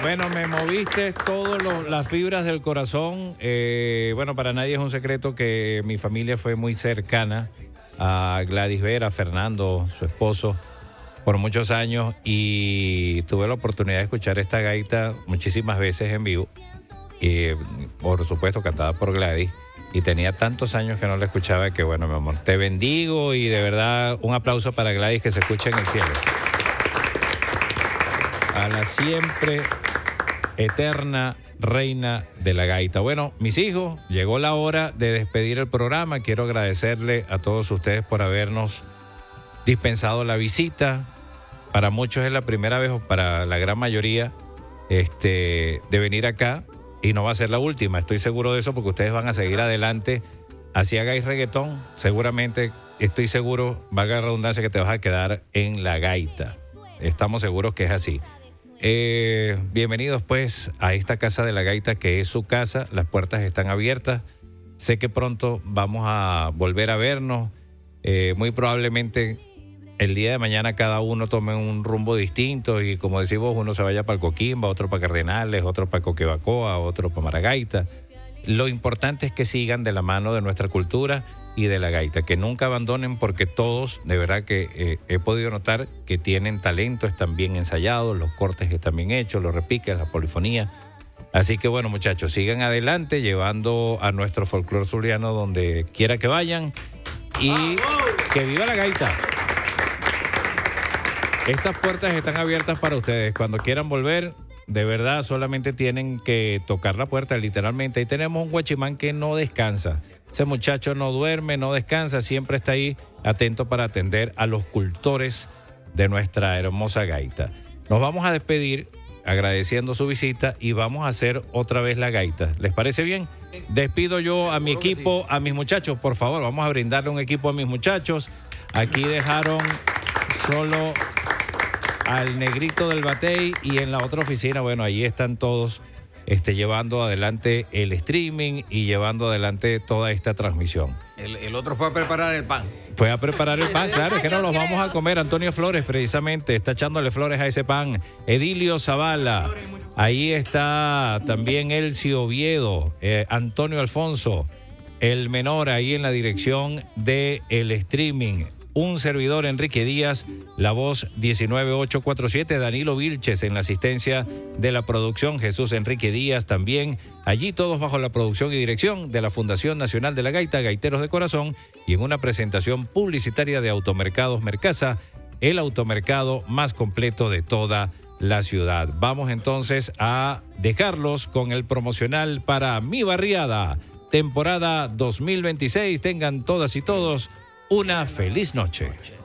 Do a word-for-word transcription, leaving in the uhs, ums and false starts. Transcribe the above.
Bueno, me moviste todas las fibras del corazón. Eh, bueno, para nadie es un secreto que mi familia fue muy cercana a Gladys Vera, Fernando, su esposo, por muchos años, y tuve la oportunidad de escuchar esta gaita muchísimas veces en vivo, y por supuesto cantada por Gladys, y tenía tantos años que no la escuchaba que bueno, mi amor, te bendigo y de verdad un aplauso para Gladys, que se escucha en el cielo. A la siempre eterna reina de la gaita. Bueno, mis hijos, llegó la hora de despedir el programa. Quiero agradecerle a todos ustedes por habernos dispensado la visita. Para muchos es la primera vez, o para la gran mayoría, este, de venir acá, y no va a ser la última. Estoy seguro de eso, porque ustedes van a seguir adelante. Así hagáis reggaetón, seguramente, estoy seguro, valga la redundancia, que te vas a quedar en la gaita. Estamos seguros que es así. Eh, bienvenidos pues a esta casa de la gaita, que es su casa. Las puertas están abiertas. Sé que pronto vamos a volver a vernos. Eh, muy probablemente el día de mañana cada uno tome un rumbo distinto, y como decimos, uno se vaya para el Coquimba, otro para Cardenales, otro para Coquibacoa, otro para Maragaita. Lo importante es que sigan de la mano de nuestra cultura y de la gaita, que nunca abandonen, porque todos, de verdad que eh, he podido notar que tienen talento, están bien ensayados, los cortes están bien hechos, los repiques, la polifonía. Así que bueno, muchachos, sigan adelante llevando a nuestro folclore zuliano donde quiera que vayan, y que viva la gaita. Estas puertas están abiertas para ustedes. Cuando quieran volver, de verdad, solamente tienen que tocar la puerta, literalmente. Ahí tenemos un guachimán que no descansa. Ese muchacho no duerme, no descansa, siempre está ahí atento para atender a los cultores de nuestra hermosa gaita. Nos vamos a despedir agradeciendo su visita, y vamos a hacer otra vez la gaita. ¿Les parece bien? Despido yo a mi equipo, a mis muchachos. Por favor, vamos a brindarle un equipo a mis muchachos. Aquí dejaron solo al negrito del batey, y en la otra oficina, bueno, ahí están todos este, llevando adelante el streaming y llevando adelante toda esta transmisión. El, el otro fue a preparar el pan. Fue a preparar el pan, claro, es que no los vamos a comer. Antonio Flores, precisamente, está echándole flores a ese pan. Edilio Zavala, ahí está también Elcio Oviedo, eh, Antonio Alfonso, el menor, ahí en la dirección del streaming. Un servidor, Enrique Díaz, la voz diecinueve ocho cuarenta y siete, Danilo Vilches en la asistencia de la producción, Jesús Enrique Díaz también, allí todos bajo la producción y dirección de la Fundación Nacional de la Gaita, Gaiteros de Corazón, y en una presentación publicitaria de Automercados Mercasa, el automercado más completo de toda la ciudad. Vamos entonces a dejarlos con el promocional para Mi Barriada, temporada dos mil veintiséis. Tengan todas y todos una feliz noche.